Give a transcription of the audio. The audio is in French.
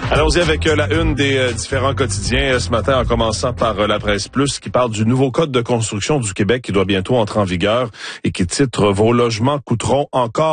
Allons-y avec la une des différents quotidiens ce matin, en commençant par la Presse Plus, qui parle du nouveau code de construction du Québec qui doit bientôt entrer en vigueur et qui titre « Vos logements coûteront encore ».